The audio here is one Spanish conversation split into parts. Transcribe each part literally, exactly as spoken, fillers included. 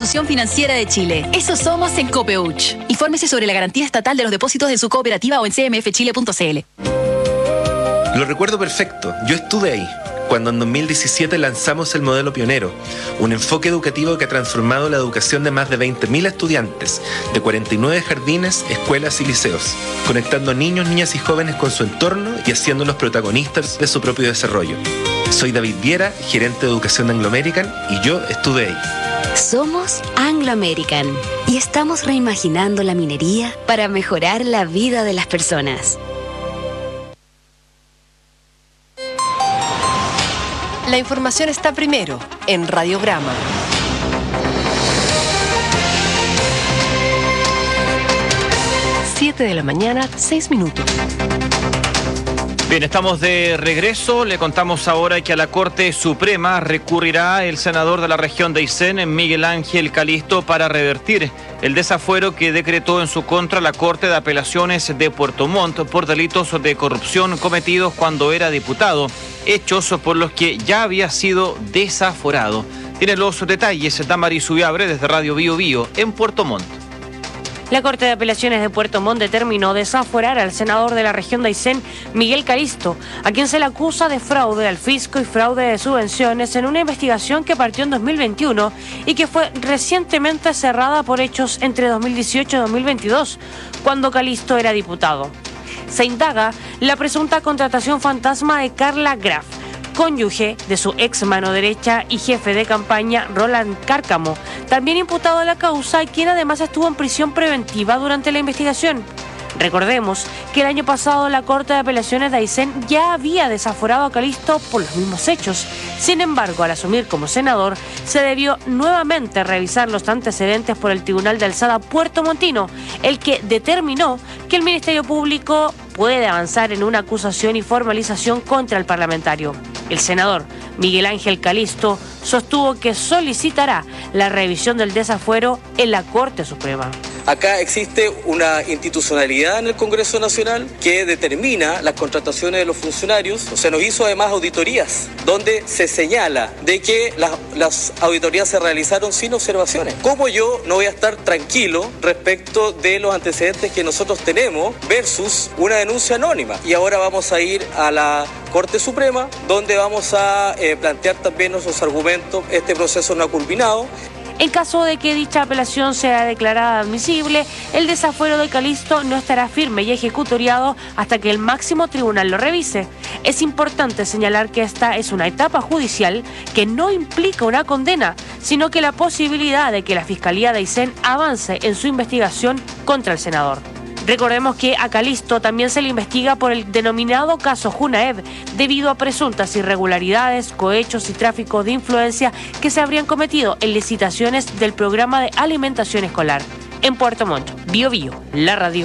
Institución Financiera de Chile. Eso somos en Copeuch. Infórmese sobre la garantía estatal de los depósitos de su cooperativa o en c m f chile punto c l. Lo recuerdo perfecto. Yo estuve ahí, cuando en dos mil diecisiete lanzamos el modelo pionero, un enfoque educativo que ha transformado la educación de más de veinte mil estudiantes, de cuarenta y nueve jardines, escuelas y liceos, conectando niños, niñas y jóvenes con su entorno y haciéndolos protagonistas de su propio desarrollo. Soy David Viera, gerente de educación de Anglo American, y yo estuve ahí. Somos Anglo American y estamos reimaginando la minería para mejorar la vida de las personas. La información está primero en Radiograma. siete de la mañana, seis minutos. Bien, estamos de regreso. Le contamos ahora que a la Corte Suprema recurrirá el senador de la región de Aysén, Miguel Ángel Calisto, para revertir el desafuero que decretó en su contra la Corte de Apelaciones de Puerto Montt por delitos de corrupción cometidos cuando era diputado, hechos por los que ya había sido desaforado. Tiene los detalles Damaris Ubiabre desde Radio Bio Bio en Puerto Montt. La Corte de Apelaciones de Puerto Montt determinó desaforar al senador de la región de Aysén, Miguel Calisto, a quien se le acusa de fraude al fisco y fraude de subvenciones en una investigación que partió en dos mil veintiuno y que fue recientemente cerrada por hechos entre dos mil dieciocho y dos mil veintidós, cuando Calisto era diputado. Se indaga la presunta contratación fantasma de Carla Graf, cónyuge de su ex mano derecha y jefe de campaña Roland Cárcamo, también imputado a la causa y quien además estuvo en prisión preventiva durante la investigación. Recordemos que el año pasado la Corte de Apelaciones de Aysén ya había desaforado a Calisto por los mismos hechos. Sin embargo, al asumir como senador, se debió nuevamente revisar los antecedentes por el Tribunal de Alzada puertomontino, el que determinó que el Ministerio Público puede avanzar en una acusación y formalización contra el parlamentario. El senador Miguel Ángel Calisto sostuvo que solicitará la revisión del desafuero en la Corte Suprema. Acá existe una institucionalidad en el Congreso Nacional que determina las contrataciones de los funcionarios. Se nos hizo además auditorías, donde se señala de que las, las auditorías se realizaron sin observaciones. ¿Cómo yo no voy a estar tranquilo respecto de los antecedentes que nosotros tenemos versus una denuncia anónima? Y ahora vamos a ir a la Corte Suprema, donde vamos a eh, plantear también nuestros argumentos. Este proceso no ha culminado. En caso de que dicha apelación sea declarada admisible, el desafuero de Calisto no estará firme y ejecutoriado hasta que el máximo tribunal lo revise. Es importante señalar que esta es una etapa judicial que no implica una condena, sino que la posibilidad de que la Fiscalía de Aysén avance en su investigación contra el senador. Recordemos que a Calisto también se le investiga por el denominado caso Junaed, debido a presuntas irregularidades, cohechos y tráfico de influencia que se habrían cometido en licitaciones del programa de alimentación escolar. En Puerto Montt, Bio Bio, la radio.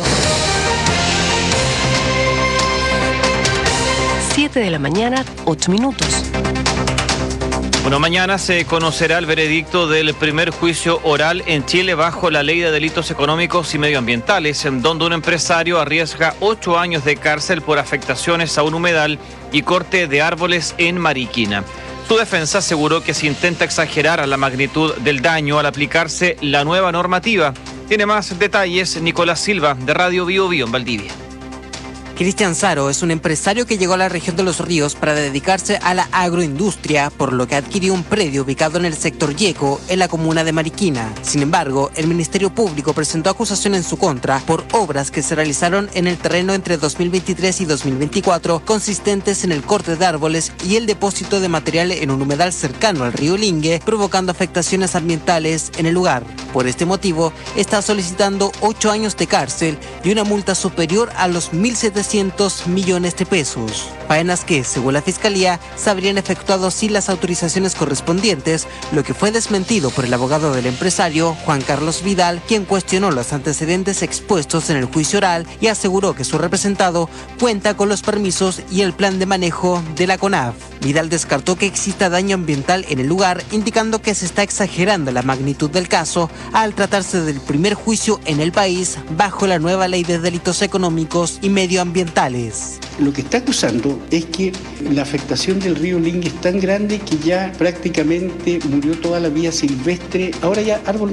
siete de la mañana, ocho minutos. Bueno, mañana se conocerá el veredicto del primer juicio oral en Chile bajo la Ley de Delitos Económicos y Medioambientales, en donde un empresario arriesga ocho años de cárcel por afectaciones a un humedal y corte de árboles en Mariquina. Su defensa aseguró que se intenta exagerar la magnitud del daño al aplicarse la nueva normativa. Tiene más detalles Nicolás Silva, de Radio Bio Bio en Valdivia. Cristian Saro es un empresario que llegó a la región de Los Ríos para dedicarse a la agroindustria, por lo que adquirió un predio ubicado en el sector Yeco, en la comuna de Mariquina. Sin embargo, el Ministerio Público presentó acusación en su contra por obras que se realizaron en el terreno entre dos mil veintitrés y dos mil veinticuatro, consistentes en el corte de árboles y el depósito de material en un humedal cercano al río Lingue, provocando afectaciones ambientales en el lugar. Por este motivo, está solicitando ocho años de cárcel y una multa superior a los mil setecientos millones de pesos. Faenas que, según la Fiscalía, se habrían efectuado sin las autorizaciones correspondientes, lo que fue desmentido por el abogado del empresario, Juan Carlos Vidal, quien cuestionó los antecedentes expuestos en el juicio oral y aseguró que su representado cuenta con los permisos y el plan de manejo de la CONAF. Vidal descartó que exista daño ambiental en el lugar, indicando que se está exagerando la magnitud del caso al tratarse del primer juicio en el país bajo la nueva Ley de Delitos Económicos y Medioambientales. Lo que está acusando es que la afectación del río Lingue es tan grande que ya prácticamente murió toda la vida silvestre. Ahora ya árbol